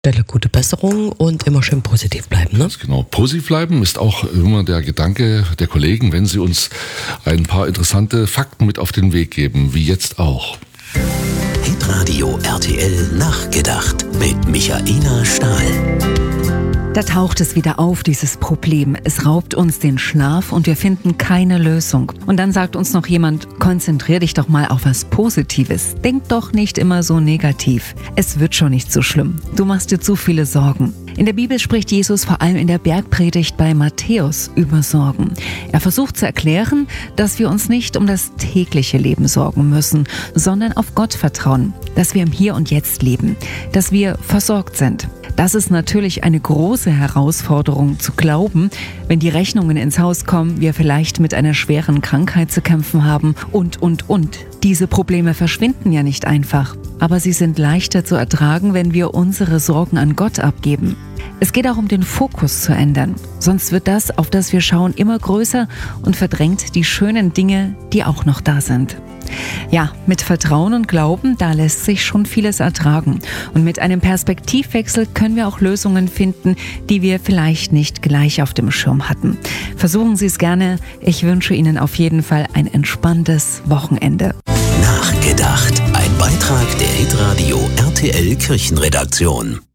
Stelle gute Besserung und immer schön positiv bleiben, ne? Genau. Positiv bleiben ist auch immer der Gedanke der Kollegen, wenn sie uns ein paar interessante Fakten mit auf den Weg geben, wie jetzt auch. Hitradio RTL nachgedacht mit Michaela Stahl. Da taucht es wieder auf, dieses Problem. Es raubt uns den Schlaf und wir finden keine Lösung. Und dann sagt uns noch jemand, konzentrier dich doch mal auf was Positives. Denk doch nicht immer so negativ. Es wird schon nicht so schlimm. Du machst dir zu viele Sorgen. In der Bibel spricht Jesus vor allem in der Bergpredigt bei Matthäus über Sorgen. Er versucht zu erklären, dass wir uns nicht um das tägliche Leben sorgen müssen, sondern auf Gott vertrauen, dass wir im Hier und Jetzt leben, dass wir versorgt sind. Das ist natürlich eine große Herausforderung zu glauben, wenn die Rechnungen ins Haus kommen, wir vielleicht mit einer schweren Krankheit zu kämpfen haben und. Diese Probleme verschwinden ja nicht einfach, aber sie sind leichter zu ertragen, wenn wir unsere Sorgen an Gott abgeben. Es geht auch um den Fokus zu ändern, sonst wird das, auf das wir schauen, immer größer und verdrängt die schönen Dinge, die auch noch da sind. Ja, mit Vertrauen und Glauben, da lässt sich schon vieles ertragen. Und mit einem Perspektivwechsel können wir auch Lösungen finden, die wir vielleicht nicht gleich auf dem Schirm hatten. Versuchen Sie es gerne. Ich wünsche Ihnen auf jeden Fall ein entspanntes Wochenende. Nachgedacht. Ein Beitrag der Hitradio RTL Kirchenredaktion.